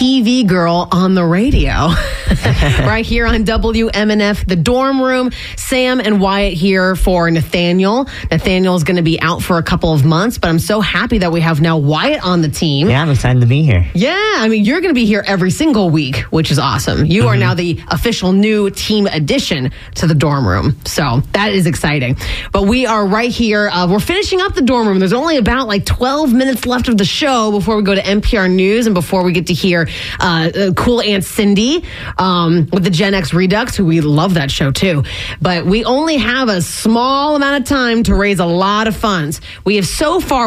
TV girl on the radio. Right here on WMNF, the dorm room. Sam and Wyatt here for Nathaniel. Nathaniel is going to be out for a couple of months, but I'm so happy that we have now Wyatt on the team. Yeah, I'm excited to be here. Yeah, I mean, you're going to be here every single week, which is awesome. You are now the official new team addition to the dorm room. So that is exciting. But we are right here. We're finishing up the dorm room. There's only about 12 minutes left of the show before we go to NPR News and before we get to hear cool Aunt Cindy with the Gen X Redux, who we love that show too. But we only have a small amount of time to raise a lot of funds. We have so far